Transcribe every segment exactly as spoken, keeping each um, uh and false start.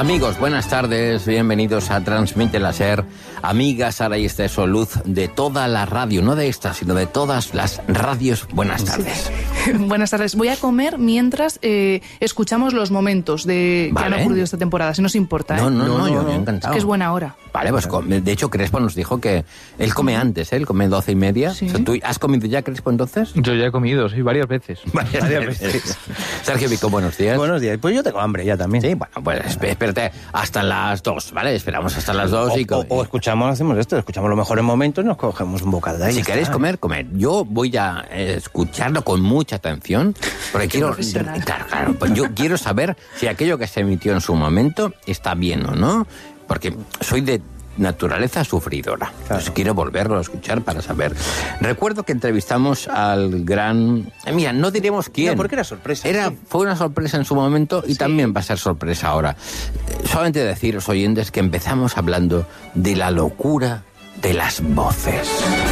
Amigos, buenas tardes, bienvenidos a Transmite la Ser. Amigas, Sara y Esteso, luz de toda la radio, no de esta, sino de todas las radios. Buenas tardes. Sí. Buenas tardes. Voy a comer mientras eh, escuchamos los momentos de Vale. que han ocurrido esta temporada, si no os importa. ¿eh? No, no, no, no, yo me he encantado. Es que es buena hora. Vale, pues de hecho Crespo nos dijo que él come antes, ¿eh? Él come doce y media. Sí. O sea, ¿tú has comido ya, Crespo, entonces? Yo ya he comido, sí, varias veces. Varias, Varias veces. veces. Sergio Vico, buenos días. Buenos días. Pues yo tengo hambre ya también. Sí, bueno, pues espérate hasta las dos, ¿vale? Esperamos hasta las dos O, y... o, o escuchamos, hacemos esto, escuchamos los mejores momentos y nos cogemos un bocado de ahí. Si queréis comer, comer. Yo voy a eh, escucharlo con mucha atención, porque quiero... profesional. Claro, claro. Pues yo quiero saber si aquello que se emitió en su momento está bien o no, porque soy de naturaleza sufridora. Claro. Entonces quiero volverlo a escuchar para saber. Recuerdo que entrevistamos al gran... Eh, mira, no diremos quién. No, porque era sorpresa. Era, sí. Fue una sorpresa en su momento y Sí. también va a ser sorpresa ahora. Eh, solamente deciros, oyentes, que empezamos hablando de la locura de las voces.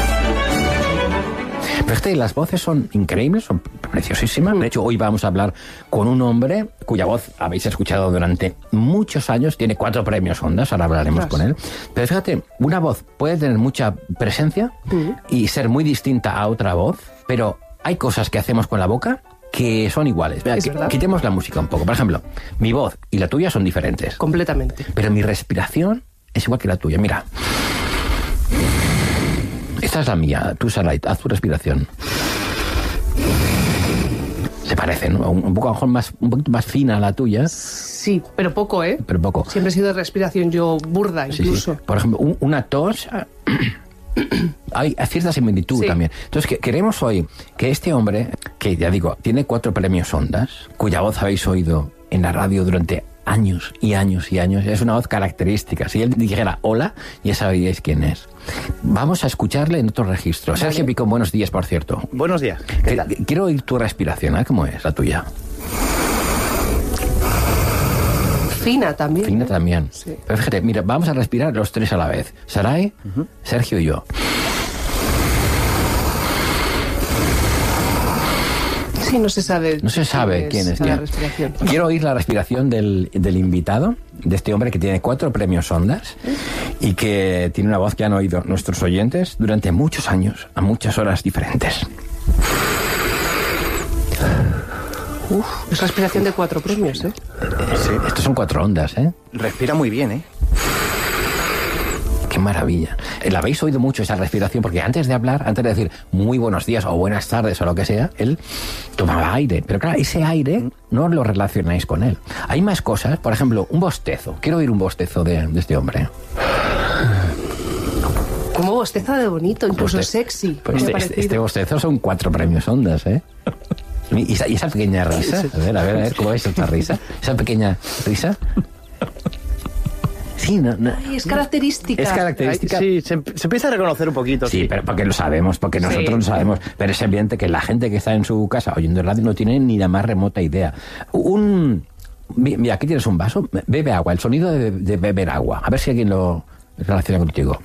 Pero este, las voces son increíbles, son preciosísimas. De hecho, hoy vamos a hablar con un hombre cuya voz habéis escuchado durante muchos años. Tiene cuatro premios Ondas, ahora hablaremos Ostras. con él. Pero fíjate, una voz puede tener mucha presencia Mm. y ser muy distinta a otra voz, pero hay cosas que hacemos con la boca que son iguales. Mira, Es qui- verdad. quitemos la música un poco. Por ejemplo, mi voz y la tuya son diferentes, Completamente. pero mi respiración es igual que la tuya. Mira. Esta es la mía. Tú, Sarai, haz tu respiración. Se parecen, ¿no? Un, un poco a lo mejor más, un poquito más fina a la tuya, Sí, pero poco, ¿eh? pero poco. Siempre he sido de respiración yo burda, Sí, sí. incluso. Por ejemplo, un- una tos... Hay cierta similitud Sí. también. Entonces, que, queremos hoy que este hombre, que ya digo, tiene cuatro premios Ondas, cuya voz habéis oído en la radio durante años y años y años, es una voz característica. Si él dijera hola, ya sabríais quién es. Vamos a escucharle en otro registro. Vale. Sergio Picón, buenos días, por cierto. Buenos días. ¿Qué tal? Que- Quiero oír tu respiración, ¿eh? ¿Cómo es la tuya? Fina también. Fina ¿eh? también. Sí. Pero fíjate, mira, vamos a respirar los tres a la vez. Sarai, Sergio y yo. Sí, no se sabe. No se sabe quién es la quién. respiración. Quiero oír la respiración del, del invitado, de este hombre que tiene cuatro premios Ondas y que tiene una voz que han oído nuestros oyentes durante muchos años, a muchas horas diferentes. Uf, es respiración de cuatro premios, ¿eh? Sí. Estos son cuatro ondas, ¿eh? Respira muy bien, ¿eh? Qué maravilla. Eh, La habéis oído mucho esa respiración, porque antes de hablar, antes de decir muy buenos días o buenas tardes o lo que sea, él tomaba aire. Pero claro, ese aire no lo relacionáis con él. Hay más cosas, por ejemplo, un bostezo. Quiero oír un bostezo de, de este hombre. Como bosteza de bonito, incluso Boste- sexy. Pues me ha este, parecido. este bostezo son cuatro premios Ondas, ¿eh? Y esa, y esa pequeña risa, a ver, a ver, a ver, ¿cómo es esta risa? Esa pequeña risa. Sí, no, no. Ay, es característica. Es característica. Sí, se, se empieza a reconocer un poquito. Sí, pero porque lo sabemos, porque nosotros Sí. lo sabemos. Pero es evidente que la gente que está en su casa oyendo el radio no tiene ni la más remota idea. Un... mi- Mira, aquí tienes un vaso. Bebe agua. El sonido de, de beber agua. A ver si alguien lo relaciona contigo.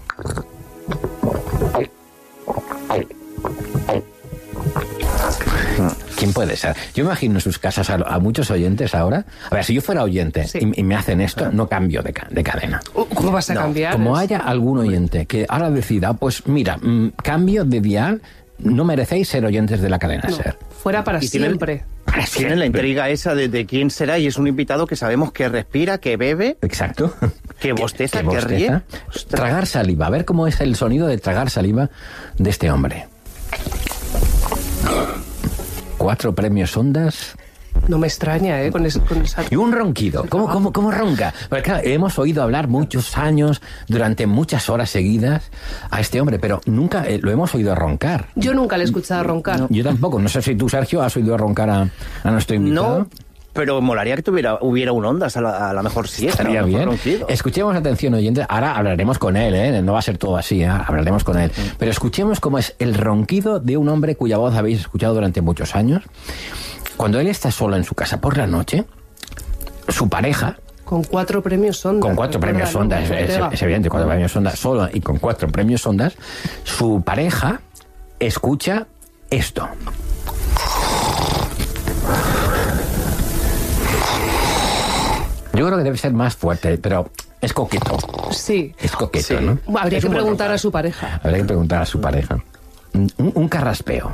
¿Quién puede ser? Yo imagino en sus casas a, a muchos oyentes ahora. A ver, si yo fuera oyente Sí. y, y me hacen esto, no cambio de, ca- de cadena. Uh, ¿Cómo vas a No, cambiar? Como Es- haya algún oyente que ahora decida, pues mira, mm, cambio de dial, no merecéis ser oyentes de la cadena no, SER. fuera para Y tiene- siempre. Para Tienen la siempre. intriga esa de, de quién será y es un invitado que sabemos que respira, que bebe, Exacto. que bosteza, Que que, ríe. bosteza. Ostras. Tragar saliva. A ver cómo es el sonido de tragar saliva de este hombre. Cuatro premios Ondas No me extraña, ¿eh? Con, ese- con esa... y un ronquido. ¿Cómo, cómo, cómo ronca? Porque claro, hemos oído hablar muchos años, durante muchas horas seguidas, a este hombre, pero nunca eh, lo hemos oído roncar. Yo nunca le he escuchado roncar. Yo tampoco. No sé si tú, Sergio, has oído roncar a, a nuestro invitado. No, pero molaría que tuviera, hubiera un Ondas a la, a la mejor siesta. Estaría a lo mejor bien. ronquido. Escuchemos, atención, oyentes. Ahora hablaremos con él, ¿eh? No va a ser todo así, ¿eh? Hablaremos con él. Pero escuchemos cómo es el ronquido de un hombre cuya voz habéis escuchado durante muchos años. Cuando él está solo en su casa por la noche, su pareja, Con cuatro premios Ondas. con cuatro premios Recuérdalo, Ondas, es, Ortega. es evidente, cuatro premios Ondas solo y con cuatro premios Ondas, su pareja escucha esto. Yo creo que debe ser más fuerte, pero es coqueto. Sí. Es coqueto, Sí. ¿no? Bueno, habría Es que un buen preguntar local. a su pareja. Habría que preguntar a su pareja. Un, un carraspeo.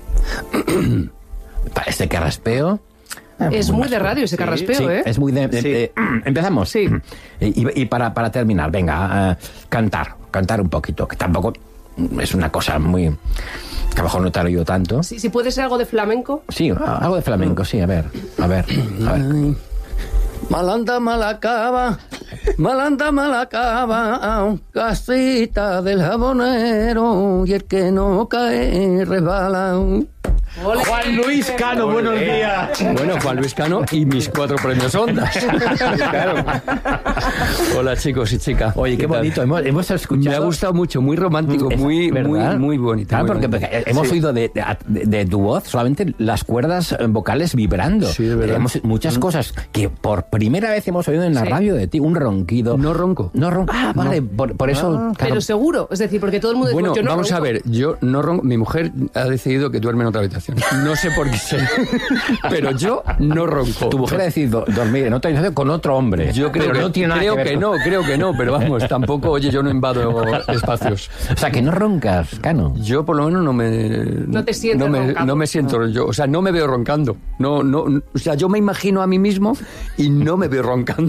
Para este carraspeo... Es muy de radio ese carraspeo, Sí, ¿eh? es muy de... de- Sí. de- empezamos. Sí. Y, y para, para terminar, venga, eh, cantar. Cantar un poquito, que tampoco es una cosa muy... que a lo mejor no te lo oído tanto. Si, si puede ser algo de flamenco. Sí, algo de flamenco, sí, a ver. A ver, a ver. Malanda malacaba, malanda malacaba, casita del jabonero, y el que no cae resbala. Juan Luis Cano, buenos días. Bueno, Juan Luis Cano y mis cuatro premios Ondas. Claro. Hola, chicos y chicas. Oye, qué tal? bonito. Hemos, hemos escuchado... Me ha gustado mucho, muy romántico, Es muy, muy, verdad. muy bonito. Claro, muy porque, bonito. porque hemos Sí. oído de, de, de tu voz solamente las cuerdas vocales vibrando. Sí, de verdad. Tenemos muchas cosas que por primera vez hemos oído en la Sí. radio de ti. Un ronquido. No ronco. No ronco. Ah, vale. Por, por eso... claro. Pero seguro. Es decir, porque todo el mundo Bueno, dice, yo no vamos ronco. a ver, yo no ronco, mi mujer ha decidido que duerme en otra habitación. No sé por qué sé, pero yo no ronco. Tu mujer ha decidido dormir en otra habitación con otro hombre. Yo creo pero que, no tiene nada creo que ver que con- no, creo que no, pero vamos, tampoco, oye, yo no invado espacios. O sea, que no roncas, Cano. Yo por lo menos no me No te sientes no me, roncando. no me siento yo, o sea, no me veo roncando. No, no, o sea, yo me imagino a mí mismo y no me veo roncando.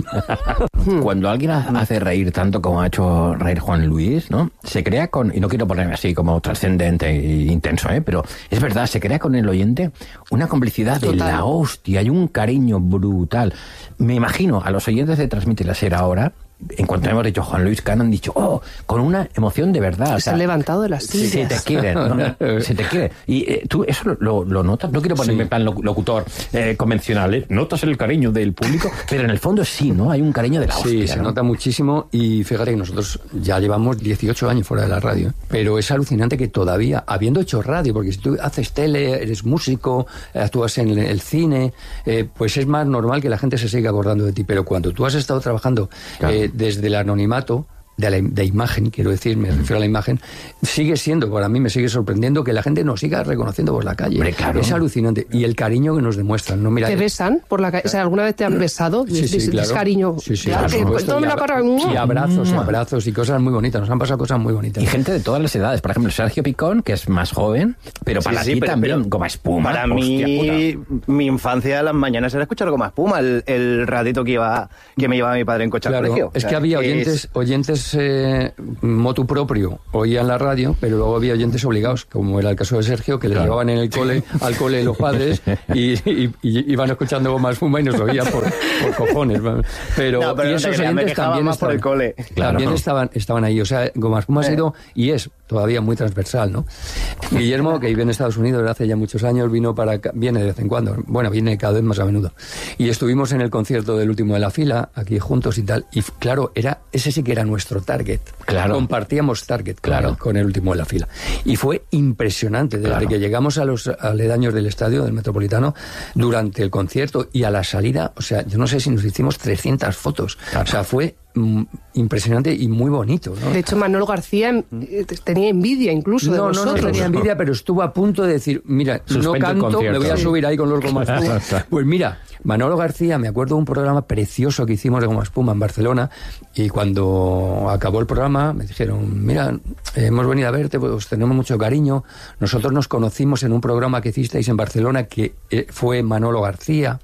Cuando alguien ha- hace reír tanto como ha hecho reír Juan Luis, ¿no? Se crea con, y no quiero ponerme así como trascendente e intenso, ¿eh? Pero es verdad, se crea con el oyente una complicidad de Total. la hostia y un cariño brutal. Me imagino a los oyentes de Transmite la Ser ahora, en cuanto hemos dicho Juan Luis Cano, han dicho, oh, con una emoción de verdad. o Se sea, han levantado de las Se sillas. te quieren, ¿no? Se te quiere. Y eh, tú eso lo, lo notas. No quiero ponerme Sí. en plan loc- locutor eh, convencional, ¿eh? Notas el cariño del público, pero en el fondo sí, ¿no? Hay un cariño de la hostia. Sí, se ¿no? nota muchísimo y fíjate que nosotros ya llevamos dieciocho años fuera de la radio, ¿eh? Pero es alucinante que todavía, habiendo hecho radio, porque si tú haces tele, eres músico, eh, actúas en el, el cine, eh, pues es más normal que la gente se siga acordando de ti, pero cuando tú has estado trabajando Claro. eh, desde el anonimato, de la de imagen, quiero decir, me refiero a la imagen, sigue siendo, para mí me sigue sorprendiendo que la gente nos siga reconociendo por la calle. Hombre, claro. Es alucinante. Y el cariño que nos demuestran, ¿no? Mira, ¿Te besan por la calle? O sea, ¿alguna vez te han besado? Sí, sí, Dices, claro. cariño. Sí, sí, Claro, por que, supuesto. tómame Y la abra- cara. Y abrazos, y Mua. abrazos y cosas muy bonitas. Nos han pasado cosas muy bonitas. Y gente de todas las edades. Por ejemplo, Sergio Picón, que es más joven, pero para Sí, sí, ti pero- también, pero como espuma. Para hostia mí, puta. mi infancia a las mañanas era escuchar como espuma, el, el ratito que iba que me llevaba mi padre en coche al Claro, colegio. es O que sea, había es- oyentes, oyentes eh, motu propio, oían la radio, pero luego había oyentes obligados, como era el caso de Sergio, que le Claro. llevaban en el cole, al cole los padres y, y- y iban escuchando Goma Espuma y nos oían por, por cojones. Pero, No, pero y no te esos creas, me oyentes quejaba también más por estaban, el cole. Claro. también estaban, estaban ahí. O sea, Goma Espuma ha sido y es todavía muy transversal, ¿no? Guillermo, que vive en Estados Unidos desde hace ya muchos años, vino para acá, viene de vez en cuando, bueno, viene cada vez más a menudo. Y estuvimos en el concierto del último de la fila, aquí juntos y tal, y f- claro, era ese sí que era nuestro target. Claro. Compartíamos target con, Claro. el, con el último de la fila. Y fue impresionante, desde Claro. que llegamos a los aledaños del estadio, del Metropolitano, durante el concierto y a la salida, o sea, yo no sé si nos hicimos trescientas fotos. Claro. O sea, fue mm, impresionante y muy bonito, ¿no? De hecho, Manolo García eh, tenía envidia incluso de No, no, no vosotros. tenía envidia, pero estuvo a punto de decir, mira, Suspendo no el canto, me concierto. voy a Sí. subir ahí con los Gomas Espuma. Pues mira, Manolo García, me acuerdo de un programa precioso que hicimos de Goma Espuma en Barcelona, y cuando acabó el programa me dijeron, mira, eh, hemos venido a verte, pues tenemos mucho cariño. Nosotros nos conocimos en un programa que hicisteis en Barcelona que eh, fue Manolo García.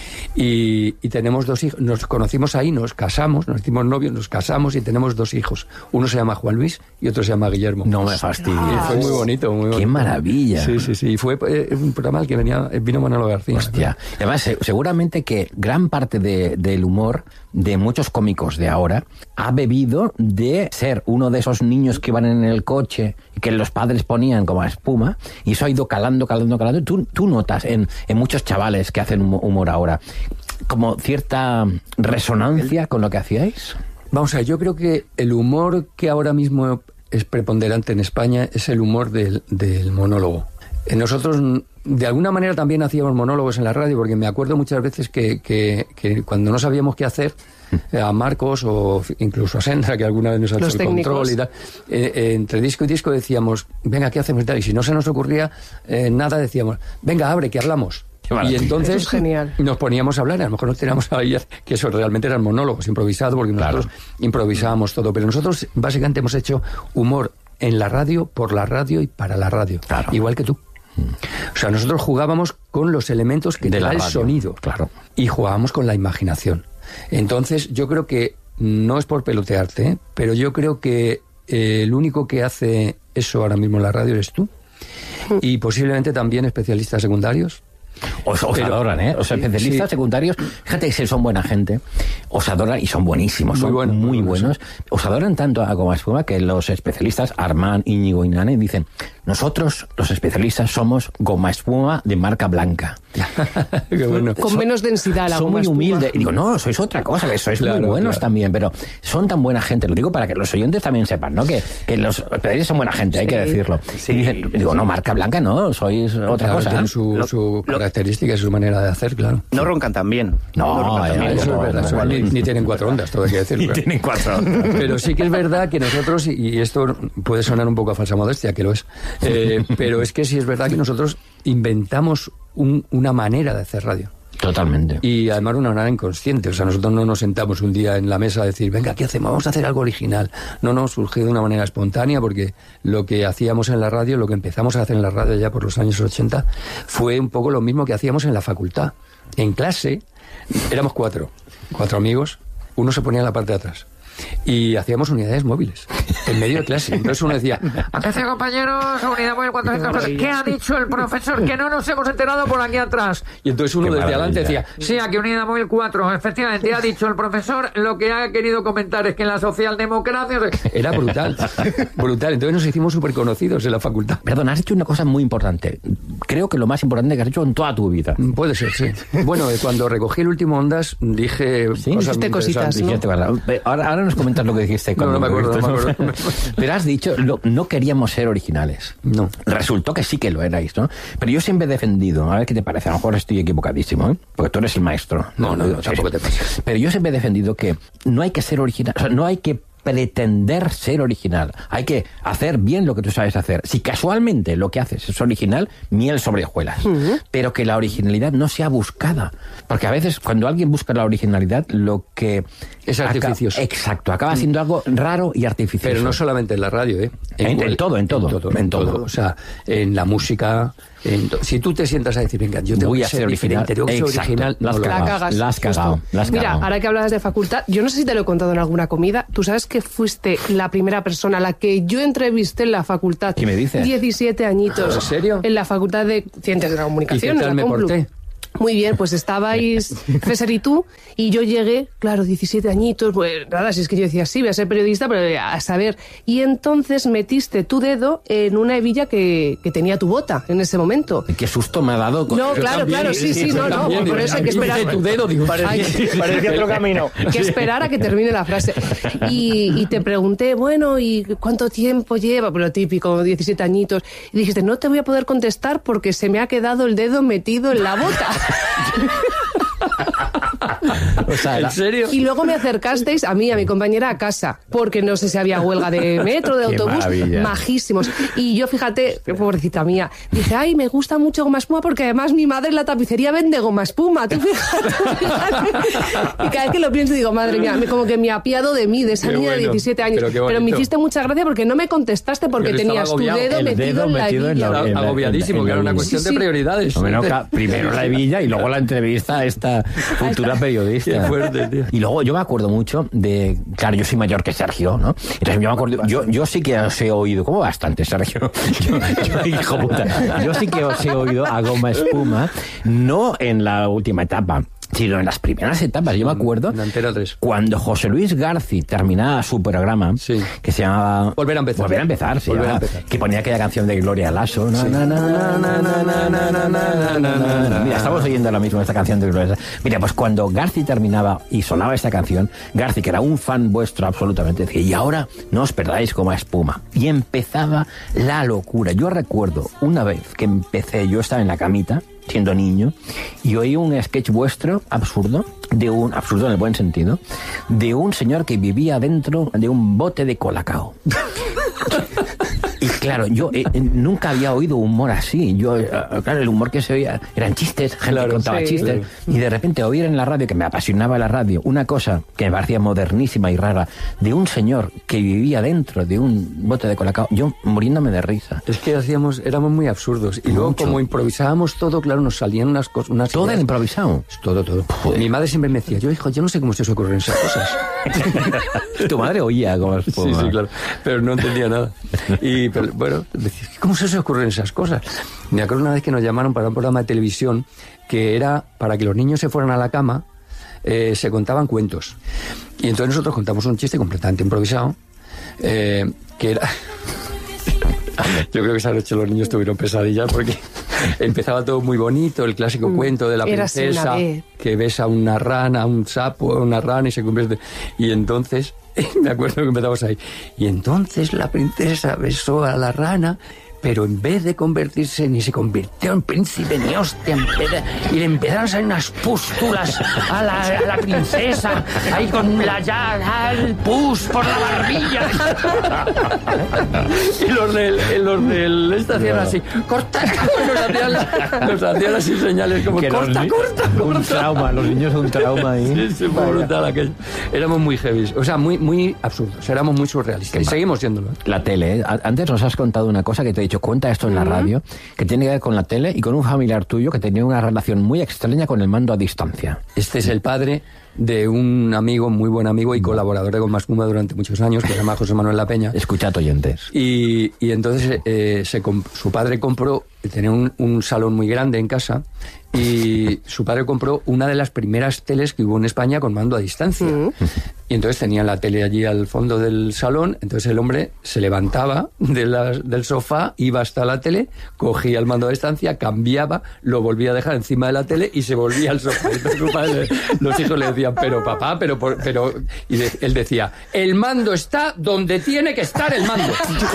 Y, y tenemos dos hijos, nos conocimos ahí, nos casamos, nos hicimos novios, nos casamos y tenemos dos hijos. Uno se llama Juan Luis y otro se llama Guillermo. No me fastidies. Y fue muy bonito, muy bonito. Qué maravilla. Sí, sí, sí. Y fue eh, un programa al que venía, vino Manolo García. Hostia. Y además, se- seguramente que gran parte de- del humor de muchos cómicos de ahora ha bebido de ser uno de esos niños que van en el coche y que los padres ponían como espuma, y eso ha ido calando, calando, calando. Tú, tú notas en, en muchos chavales que hacen humo- humor ahora como cierta resonancia con lo que hacíais. Vamos a ver, yo creo que el humor que ahora mismo es preponderante en España es el humor del, del monólogo. Eh, Nosotros, mm, de alguna manera, también hacíamos monólogos en la radio, porque me acuerdo muchas veces que, que, que cuando no sabíamos qué hacer, eh, a Marcos o f- incluso a Sandra, que alguna vez nos ha hecho Los el técnicos. control y tal, eh, eh, entre disco y disco decíamos, venga, ¿qué hacemos y tal? Y si no se nos ocurría eh, nada, decíamos, venga, abre, que hablamos. Y entonces Eso es genial. nos poníamos a hablar, a lo mejor nos teníamos a oír, que eso realmente eran monólogos improvisados, porque nosotros Claro. improvisábamos todo, pero nosotros básicamente hemos hecho humor en la radio, por la radio y para la radio, Claro. igual que tú. O sea, nosotros jugábamos con los elementos que De te la da el radio, sonido, claro. y jugábamos con la imaginación. Entonces, yo creo que, no es por pelotearte, ¿eh? Pero yo creo que eh, el único que hace eso ahora mismo en la radio eres tú, y posiblemente también especialistas secundarios. Os, os Pero- adoran, ¿eh? Los sí, especialistas sí. secundarios, fíjate que son buena gente, os adoran y son buenísimos, Muy son buenos, muy muy buenos, buenos. Os adoran tanto a Goma Espuma que los especialistas, Armán, Íñigo y Nane, dicen, nosotros, los especialistas, somos Goma Espuma de marca blanca. Qué bueno. Con menos densidad la Son goma muy espuma. humildes. Y digo, no, sois otra cosa, que sois Claro, muy buenos claro. también, pero son tan buena gente. Lo digo para que los oyentes también sepan, ¿no? Que, que los especialistas son buena gente, hay que decirlo. Sí. Y dicen, digo, no, marca blanca no, sois otra Claro, cosa. tienen su, Lo- su lo- característica y su manera de hacer, claro. No roncan tan bien. No, roncan tan eh, bien. Eso no, es verdad, no, eso no, ni, no. ni tienen cuatro ondas, todo hay que decirlo. Y claro. tienen cuatro. Pero sí que es verdad que nosotros, y esto puede sonar un poco a falsa modestia, que lo es, eh, pero es que sí es verdad que nosotros inventamos un- una manera de hacer radio. Totalmente. Y además una manera inconsciente. O sea, nosotros no nos sentamos un día en la mesa a decir, venga, ¿qué hacemos? Vamos a hacer algo original. No, no, surgió de una manera espontánea, porque lo que hacíamos en la radio, lo que empezamos a hacer en la radio ya por los años ochenta, fue un poco lo mismo que hacíamos en la facultad. En clase éramos cuatro, cuatro amigos, uno se ponía en la parte de atrás. Y hacíamos unidades móviles en medio de clase. Entonces uno decía, Atención, compañeros, unidad móvil cuatrocientos. ¿Qué ha dicho el profesor? Que no nos hemos enterado por aquí atrás. y entonces uno Qué desde adelante maravilla. decía, Sí, aquí unidad móvil cuatro. Efectivamente, ha dicho el profesor. Lo que ha querido comentar es que en la socialdemocracia... era brutal, brutal. Entonces nos hicimos súper conocidos en la facultad. Perdón, has hecho una cosa muy importante. Creo que lo más importante que has hecho en toda tu vida. Puede ser, sí. Bueno, eh, cuando recogí el último Ondas, dije Sí, cosas hiciste muy cositas, interesantes. ¿no? Dijiste, ¿verdad? Pe- Ahora, ahora nos comentas lo que dijiste. No, cuando no me acuerdo, no me acuerdo. Pero has dicho, lo- no queríamos ser originales. No. Resultó que sí que lo erais, ¿no? Pero yo siempre he defendido, a ver qué te parece, a lo mejor estoy equivocadísimo, ¿eh? Porque tú eres el maestro. No, no, no, Sí, tampoco sí. te pases. Pero yo siempre he defendido que no hay que ser original, o sea, no hay que pretender ser original. Hay que hacer bien lo que tú sabes hacer. Si casualmente lo que haces es original, miel sobre hojuelas. Pero que la originalidad no sea buscada. Porque a veces cuando alguien busca la originalidad, lo que... Es aca- artificioso. Exacto, acaba siendo algo raro y artificioso. Pero no solamente en la radio, ¿eh? En- en todo, en todo, En en todo. O sea, en la música. En to- si tú te sientas a decir, venga, yo tengo Voy que a ser ser original. diferente, tengo que ser Exacto. original, La has no lo La cagado. hagas. cagas. La has cagado, justo. la has Mira, cagado. ahora que hablabas de facultad, yo no sé si te lo he contado en alguna comida. Tú sabes que fuiste la primera persona a la que yo entrevisté en la facultad. ¿Qué me dices? diecisiete añitos. ¿En serio? En la facultad de Ciencias de la Comunicación. ¿Y qué tal en la me Complu. porté? Muy bien, pues estabais César y tú, y yo llegué, claro, diecisiete añitos, pues nada, si es que yo decía, sí, voy a ser periodista, pero a saber. Y entonces metiste tu dedo en una hebilla que, que tenía tu bota en ese momento. Qué susto me ha dado. con- No, Yo claro, también, claro, sí, sí, yo no, no, también, por digo, eso hay que a mí me esperar. dice tu dedo, digo, Hay- Parecía otro camino. que esperar a que termine la frase. Y, y te pregunté, bueno, ¿y cuánto tiempo lleva? Pues lo típico, diecisiete añitos. Y dijiste, no te voy a poder contestar porque se me ha quedado el dedo metido en la bota. O sea, la- ¿En serio? Y luego me acercasteis a mí, a mi compañera, a casa, porque no sé si había huelga de metro, de Qué autobús, maravilla. majísimos. Y yo, fíjate, pobrecita mía, dije, ay, me gusta mucho goma espuma porque además mi madre en la tapicería vende goma espuma. Tú fíjate, fíjate. Y cada vez que lo pienso digo, madre mía, me- como que me apiado de mí, de esa Qué niña de bueno, diecisiete años. pero qué Pero, me bonito. hiciste mucha gracia porque no me contestaste porque Pero estaba tenías tu agobiado. dedo El metido, dedo en la metido en la- hebilla. en la- Agobiadísimo, en que era una la- cuestión Sí, de sí. prioridades. Hombre, no, ca- primero la hebilla y luego la entrevista a esta futura periodista. Qué fuerte, tío. Y luego yo me acuerdo mucho de... Claro, yo soy mayor que Sergio, ¿no? Entonces yo me acuerdo... Yo, yo sí que os he oído... ¿Cómo bastante, Sergio? Yo, yo, hijo puta. Yo sí que os he oído a Goma Espuma, no en la última etapa, sino en las primeras etapas. Yo me acuerdo... En Antena tres. Cuando José Luis Garci terminaba su programa, Sí. que se llamaba... Volver a empezar. Volver a empezar, sí. Volver a ah, empezar. Que ponía aquella canción de Gloria Lasso. Na, na, na, na, na, na, na, na, na, na, na, na. Mira, estamos oyendo ahora mismo esta canción de Gloria Lasso. Mira, pues cuando Garci terminaba y sonaba esta canción, Garci, que era un fan vuestro absolutamente, decía, y ahora no os perdáis como espuma. Y empezaba la locura. Yo recuerdo una vez que empecé, yo estaba en la camita, siendo niño, y oí un sketch vuestro absurdo, de un absurdo en el buen sentido, de un señor que vivía dentro de un bote de colacao. Y Claro, yo eh, nunca había oído humor así. Yo, eh, claro, el humor que se oía eran chistes, gente Claro, que contaba sí. chistes. Y de repente oír en la radio, que me apasionaba la radio, una cosa que me parecía modernísima y rara, de un señor que vivía dentro de un bote de colacao, yo muriéndome de risa. Es que hacíamos, éramos muy absurdos. Y luego, Mucho. como improvisábamos todo, claro, nos salían unas cosas. Unas Todo ideas. era improvisado. Todo, todo. Mi madre siempre me decía, yo, hijo, yo no sé cómo se os ocurren esas cosas. Tu madre oía como Sí, sí, claro. Pero no entendía nada. Y, pero, bueno, decía, ¿cómo se os ocurren esas cosas? Me acuerdo una vez que nos llamaron para un programa de televisión que era para que los niños se fueran a la cama, eh, se contaban cuentos. Y entonces nosotros contamos un chiste completamente improvisado, eh, que era... Yo creo que esa noche los niños tuvieron pesadillas porque empezaba todo muy bonito, el clásico Mm, cuento de la érase princesa una vez. que besa a una rana, a un sapo, a una rana y se convierte... Y entonces, me acuerdo que empezamos ahí, y entonces la princesa besó a la rana, pero en vez de convertirse, ni se convirtió en príncipe ni hostia, empeda- y le empezaron a salir unas pústulas a la, a la princesa, ahí con la ya, el pus por la barbilla. Y los del, los del este hacían así, corta, nos hacían, nos hacían así señales como, Que los corta, ni- corta, Un corta. trauma, los niños un trauma ahí. Sí, sí, fue brutal aquello. Éramos muy heavy, o sea, muy, muy absurdos, éramos muy surrealistas. Y seguimos siéndolo. ¿eh? La tele, ¿eh? A- Antes nos has contado una cosa que te he dicho, cuenta esto en la radio, que tiene que ver con la tele y con un familiar tuyo que tenía una relación muy extraña con el mando a distancia. Este es el padre de un amigo, muy buen amigo y colaborador de Goma Espuma durante muchos años, que se llama José Manuel La Peña. Escuchad, oyentes. Y, y entonces eh, se comp- su padre compró, tenía un, un salón muy grande en casa, y su padre compró una de las primeras teles que hubo en España con mando a distancia. Y entonces tenían la tele allí al fondo del salón, entonces el hombre se levantaba de la- del sofá, iba hasta la tele, cogía el mando a distancia, cambiaba, lo volvía a dejar encima de la tele y se volvía al sofá. Entonces su padre, los hijos le decían, pero papá, pero... por- pero y de- él decía, el mando está donde tiene que estar el mando.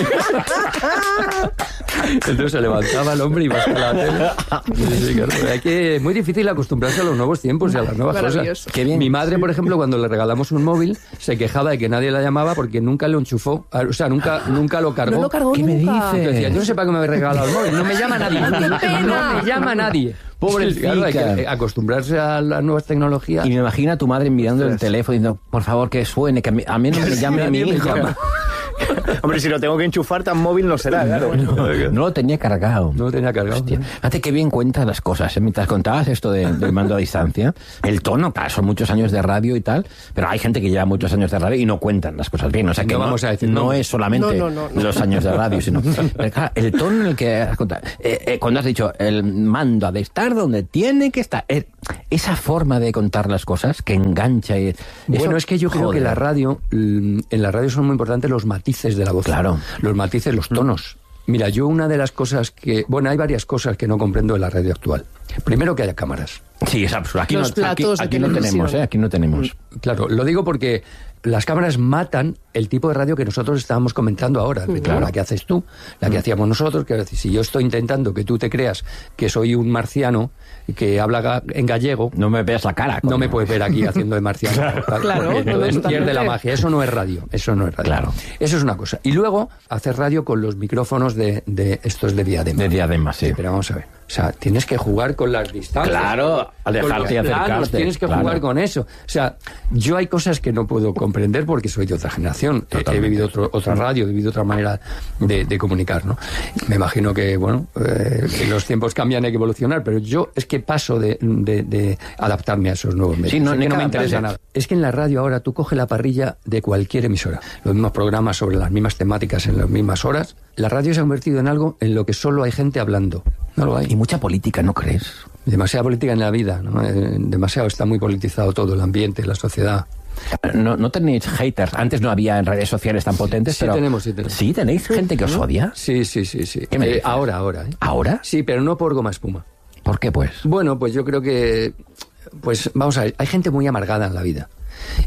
Entonces se levantaba el hombre y iba hasta la tele. Sí, sí, claro. Hay que, es muy difícil acostumbrarse a los nuevos tiempos y a las nuevas Maravilloso. cosas. Qué bien. Mi madre, por ejemplo, cuando le regalamos un móvil, se quejaba de que nadie la llamaba porque nunca lo enchufó. O sea, nunca, nunca lo cargó. No lo cargó ¿Qué me nunca. dices? Yo decía, yo no sé para qué me habéis regalado el móvil, no me llama nadie. ¡Qué pena! No me llama nadie. Pobrecita. Claro, hay que acostumbrarse a las nuevas tecnologías. Y me imagino a tu madre mirando el teléfono diciendo, por favor, que suene, que a mí, a mí no me llame a mi Nadie me hija. llama. Hombre, si lo tengo que enchufar, tan móvil no será, claro. No, no lo tenía cargado. No lo tenía cargado. Hostia. Fíjate qué bien cuentas las cosas. ¿eh? Mientras contabas esto de- del mando a distancia, el tono, claro, son muchos años de radio y tal, pero hay gente que lleva muchos años de radio y no cuentan las cosas bien. O sea que No no, vamos a decir no nombres. es solamente No, no, no, no. los años de radio, sino pero, claro, el tono en el que has contado. Eh, eh, cuando has dicho el mando ha de estar donde tiene que estar. Eh, esa forma de contar las cosas que engancha. Y, Bueno, eso- es que yo creo joder. que la radio, mm, en la radio son muy importantes los matices de la voz. Claro. Los matices, los tonos. Mira, yo una de las cosas que... Bueno, hay varias cosas que no comprendo de la radio actual. Primero, que haya cámaras. Sí, es absurdo. Aquí, Los no, aquí, platos de aquí no televisión. tenemos, ¿eh? Aquí no tenemos. Claro, lo digo porque las cámaras matan el tipo de radio que nosotros estábamos comentando ahora. Claro. La que haces tú, la que hacíamos nosotros. Que si yo estoy intentando que tú te creas que soy un marciano que habla ga- en gallego, No me veas la cara. no coño. me puedes ver aquí haciendo de marciano. Claro, Porque entonces totalmente. pierde la magia. Eso no es radio. Eso no es radio. Claro. Eso es una cosa. Y luego, hacer radio con los micrófonos de, de estos de diadema. De diadema, sí. Pero vamos a ver. O sea, tienes que jugar con las distancias. Claro, con los alejarte y planos, acercarte, Tienes que claro. jugar con eso. O sea, yo hay cosas que no puedo comprender porque soy de otra generación. He, he Totalmente. vivido otro, otra radio, he vivido otra manera de, de comunicar, ¿no? Me imagino que, bueno, eh, que los tiempos cambian, hay que evolucionar, pero yo es que paso de, de- de adaptarme a esos nuevos medios. Sí, no, Es ni que no me cada interesa placer. nada. Es que en la radio ahora tú coges la parrilla de cualquier emisora, los mismos programas sobre las mismas temáticas en las mismas horas. La radio se ha convertido en algo en lo que solo hay gente hablando. No lo hay. Y mucha política, ¿no crees? Demasiada política en la vida, ¿no? Eh, demasiado, está muy politizado todo, el ambiente, la sociedad. No, no tenéis haters. Antes no había en redes sociales tan potentes, Sí pero... tenemos, sí tenemos. ¿Sí tenéis gente que os odia? Sí, sí, sí, sí. ¿Qué me Eh, dices? ahora, ahora. ¿eh? ¿Ahora? Sí, pero no por Goma Espuma. ¿Por qué, pues? Bueno, pues yo creo que, pues vamos a ver, hay gente muy amargada en la vida.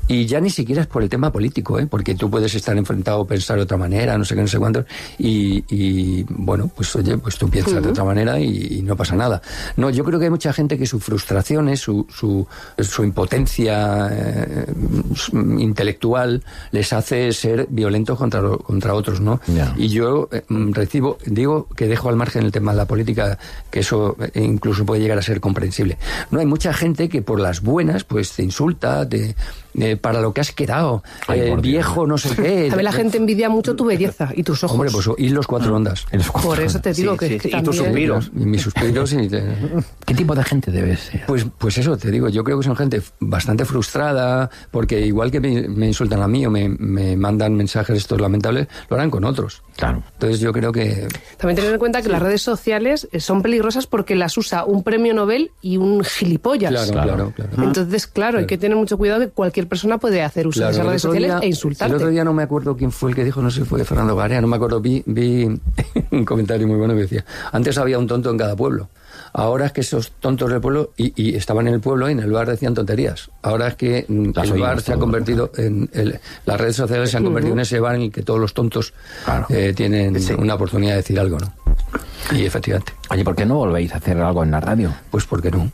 Y ya ni siquiera es por el tema político, ¿eh? Porque tú puedes estar enfrentado o pensar de otra manera, no sé qué, no sé cuánto, y, y bueno, pues oye, pues tú piensas uh-huh. de otra manera y, y no pasa nada. No, yo creo que hay mucha gente que sus frustraciones, su, su, su impotencia eh, intelectual les hace ser violentos contra, contra otros, ¿no? Yeah. Y yo eh, recibo, digo que dejo al margen el tema de la política, que eso incluso puede llegar a ser comprensible. No, hay mucha gente que por las buenas, pues te insulta, te... Eh, para lo que has quedado, Ay, eh, viejo, no sé qué. A ver, la gente envidia mucho tu belleza y tus ojos. Hombre, pues y los cuatro ondas. Los cuatro por eso te digo sí, que, sí, que sí. también... Y tus suspiros. Y mis suspiros. Y te... ¿Qué tipo de gente debe ser? Pues, pues eso, te digo, yo creo que son gente bastante frustrada, porque igual que me, me insultan a mí o me, me mandan mensajes estos lamentables, lo harán con otros. Claro. Entonces yo creo que... También tener en cuenta que sí. las redes sociales son peligrosas porque las usa un premio Nobel y un gilipollas. Claro, claro, claro. Entonces, claro, claro, hay que tener mucho cuidado que cualquier persona puede hacer uso claro, de esas redes sociales día, e insultarte. El otro día no me acuerdo quién fue el que dijo, no sé si fue Fernando Garea, no me acuerdo, vi, vi un comentario muy bueno que decía, antes había un tonto en cada pueblo. Ahora es que esos tontos del pueblo, y, y estaban en el pueblo y en el bar decían tonterías. Ahora es que Las el bar se ha convertido en... El, las redes sociales se han convertido uh-huh. en ese bar en el que todos los tontos claro. eh, tienen sí. una oportunidad de decir algo, ¿no? Y efectivamente. Oye, ¿por qué no volvéis a hacer algo en la radio? Pues porque no.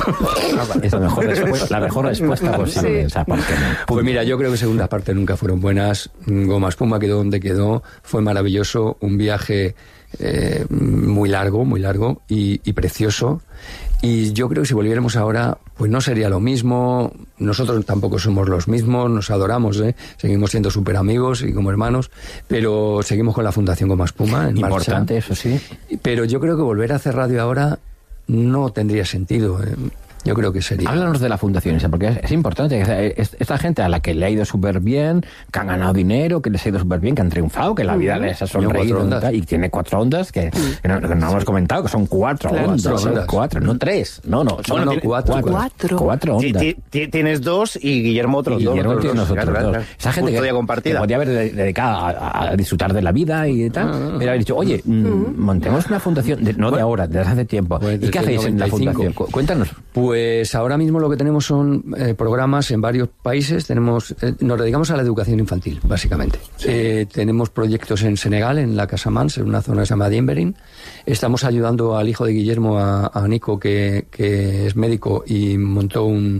Es la mejor respuesta, la mejor respuesta posible. Sí. O sea, ¿por qué no? Pues mira, yo creo que segundas partes nunca fueron buenas. Goma Espuma quedó donde quedó. Fue maravilloso. Un viaje eh, muy largo, muy largo y, y precioso. Y yo creo que si volviéramos ahora, pues no sería lo mismo. Nosotros tampoco somos los mismos, nos adoramos, ¿eh? Seguimos siendo súper amigos y como hermanos, pero seguimos con la Fundación Goma Espuma en Importante, marcha. Eso sí. Pero yo creo que volver a hacer radio ahora no tendría sentido. ¿eh? Yo creo que sería. Háblanos de la fundación, porque es, es importante. Esta gente a la que le ha ido súper bien, que han ganado dinero, que les ha ido súper bien, que han triunfado, que la vida les ha sonreído y tiene cuatro ondas, que, que, no, que no hemos comentado, que son cuatro claro, ondas. Cuatro, ondas. cuatro, no tres. No, no, son no, no, cuatro, cuatro. Cuatro, cuatro ondas. T- t- tienes dos y Guillermo otros y dos. Guillermo tiene nosotros claro, dos. Claro. Esa gente que, que podría haber dedicado a, a disfrutar de la vida y tal, ah, pero haber dicho, oye, mm, montemos una fundación, de, no bueno, de ahora, desde hace tiempo. Pues ¿Y qué hacéis en la fundación? Cuéntanos. Pues ahora mismo lo que tenemos son eh, programas en varios países. Tenemos eh, nos dedicamos a la educación infantil, básicamente. Sí. Eh, tenemos proyectos en Senegal, en la Casamance, en una zona que se llama Diemberin. Estamos ayudando al hijo de Guillermo, a, a Nico, que, que es médico y montó un,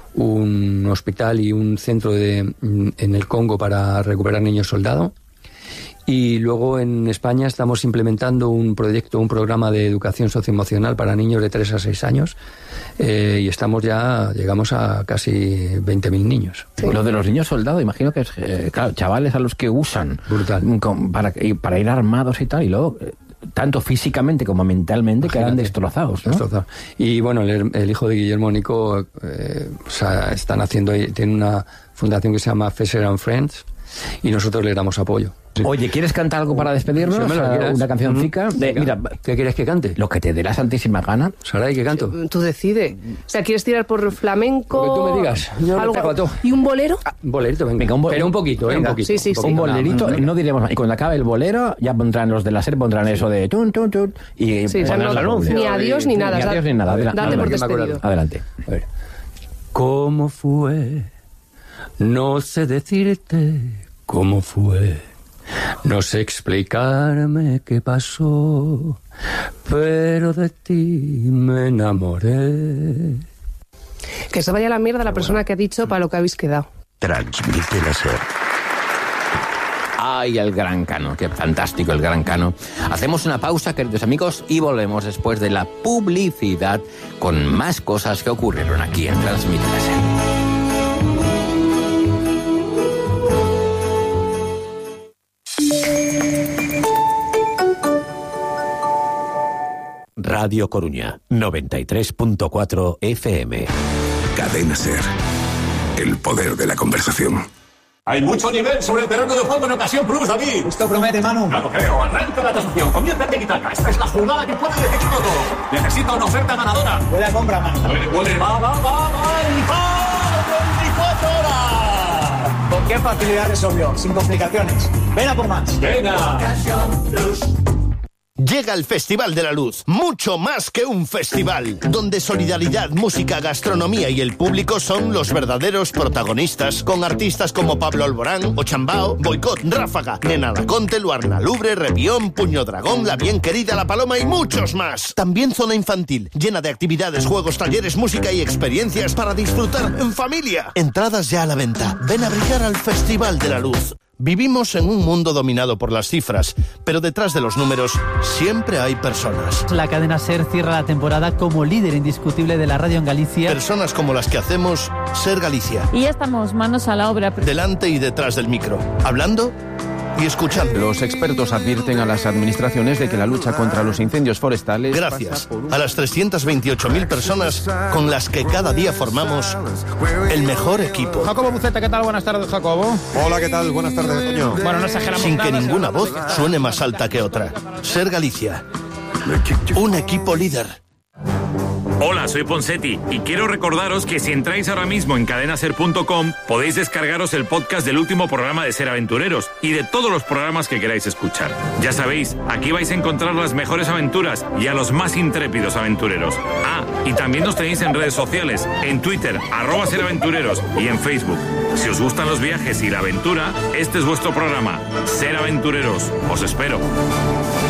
un hospital y un centro de, en el Congo para recuperar niños soldado. Y luego en España estamos implementando un proyecto, un programa de educación socioemocional para niños de tres a seis años eh, y estamos ya, llegamos a casi veinte mil niños. Sí. Lo de los niños soldados, imagino que es, eh, claro, chavales a los que usan Brutal. Con, para, para ir armados y tal, y luego... Eh, tanto físicamente como mentalmente Imagínate. Quedan destrozados, ¿no? Destrozados. Y bueno, el, el hijo de Guillermo, Nico, eh, o sea, están haciendo, tiene una fundación que se llama Fesser and Friends y nosotros le damos apoyo. Sí. Oye, ¿quieres cantar algo para despedirnos? Si me una cancioncica. Mm-hmm. De, mira, ¿qué quieres que cante? Lo que te dé la santísima gana. Saray, ¿qué canto? Tú decides. O sea, ¿quieres tirar por flamenco? Lo que tú me digas. Yo algo. Te todo. ¿Y un bolero? Ah, un bolerito, venga. venga un bo- Pero un poquito, venga. ¿eh? Un poquito. Sí, sí, sí. Un bolerito, no, no diremos más. Y cuando acabe el bolero, ya pondrán los de la SER, pondrán sí. eso de tun, tun, tun. Y sí, no, el anuncio. Ni adiós ni nada. Ni adiós ni nada. Date Adelante. por despedido. Adelante. A ver. ¿Cómo fue? No sé decirte cómo fue. No sé explicarme qué pasó, pero de ti me enamoré. Que se vaya a la mierda la persona que ha dicho para lo que habéis quedado. Transmite la SER. Ay, el Gran Cano, qué fantástico el Gran Cano. Hacemos una pausa, queridos amigos, y volvemos después de la publicidad con más cosas que ocurrieron aquí en Transmite la SER. Radio Coruña, noventa y tres punto cuatro F M. Cadena SER. El poder de la conversación. Hay mucho nivel sobre el terreno de juego en Ocasión Plus, David. Esto promete, Manu. No lo creo. Arranca la tasación. Comienza a quitarla. Esta es la jugada que puede decidirlo todo. Necesita una oferta ganadora. Huele a compra, Manu. Huele, huele. Va, va, va, va. Y va. veinticuatro horas. ¿Con qué facilidad resolvió? Sin complicaciones. Ven a por más. Venga. Ocasión Plus. Llega el Festival de la Luz, mucho más que un festival, donde solidaridad, música, gastronomía y el público son los verdaderos protagonistas, con artistas como Pablo Alborán, Ochambao, Boicot, Ráfaga, Nena Laconte, Luarna Lubre, Repión, Puño Dragón, La Bien Querida, La Paloma y muchos más. También zona infantil, llena de actividades, juegos, talleres, música y experiencias para disfrutar en familia. Entradas ya a la venta. Ven a brillar al Festival de la Luz. Vivimos en un mundo dominado por las cifras, pero detrás de los números siempre hay personas. La cadena SER cierra la temporada como líder indiscutible de la radio en Galicia. Personas como las que hacemos SER Galicia. Y ya estamos manos a la obra. Delante y detrás del micro, hablando y escuchando. Los expertos advierten a las administraciones de que la lucha contra los incendios forestales... Gracias a las trescientas veintiocho mil personas con las que cada día formamos el mejor equipo. Jacobo Buceta, ¿qué tal? Buenas tardes, Jacobo. Hola, ¿qué tal? Buenas tardes, Toño. Bueno, no exageramos Sin nada, que ninguna voz suene más alta que otra. SER Galicia. Un equipo líder. Hola, soy Ponsetti y quiero recordaros que si entráis ahora mismo en cadena ser punto com podéis descargaros el podcast del último programa de Ser Aventureros y de todos los programas que queráis escuchar. Ya sabéis, aquí vais a encontrar las mejores aventuras y a los más intrépidos aventureros. Ah, y también nos tenéis en redes sociales, en Twitter, arroba Ser Aventureros y en Facebook. Si os gustan los viajes y la aventura, este es vuestro programa, Ser Aventureros. Os espero.